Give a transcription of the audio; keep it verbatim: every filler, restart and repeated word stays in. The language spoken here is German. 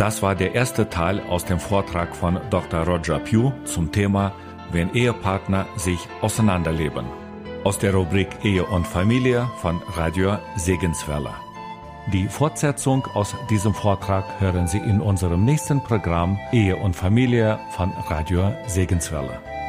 Das war der erste Teil aus dem Vortrag von Doktor Roger Pugh zum Thema Wenn Ehepartner sich auseinanderleben. Aus der Rubrik Ehe und Familie von Radio Segenswelle. Die Fortsetzung aus diesem Vortrag hören Sie in unserem nächsten Programm Ehe und Familie von Radio Segenswelle.